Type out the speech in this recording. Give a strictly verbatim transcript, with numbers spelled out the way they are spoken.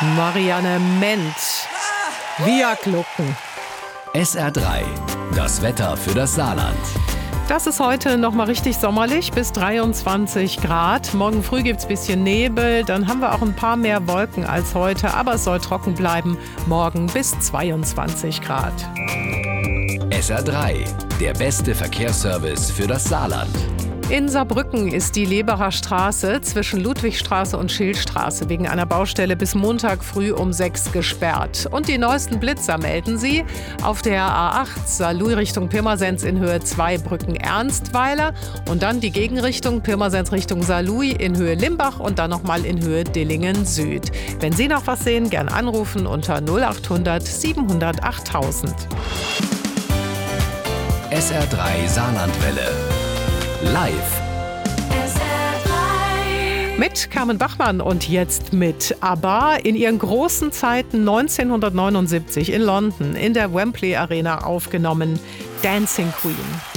Marianne Ment. Wir glucken. S R drei, das Wetter für das Saarland. Das ist heute noch mal richtig sommerlich, bis dreiundzwanzig Grad. Morgen früh gibt es ein bisschen Nebel, dann haben wir auch ein paar mehr Wolken als heute, aber es soll trocken bleiben. Morgen bis zweiundzwanzig Grad. S R drei, der beste Verkehrsservice für das Saarland. In Saarbrücken ist die Lebacher Straße zwischen Ludwigstraße und Schildstraße wegen einer Baustelle bis Montag früh um sechs gesperrt. Und die neuesten Blitzer melden sie auf der A acht Saarlouis Richtung Pirmasens in Höhe zwei Brücken-Ernstweiler und dann die Gegenrichtung Pirmasens Richtung Saarlouis in Höhe Limbach und dann nochmal in Höhe Dillingen Süd. Wenn Sie noch was sehen, gern anrufen unter null achthundert siebenhundert achttausend. S R drei Saarlandwelle. Live. Mit Carmen Bachmann und jetzt mit ABBA in ihren großen Zeiten neunzehnhundertneunundsiebzig in London in der Wembley Arena aufgenommen. Dancing Queen.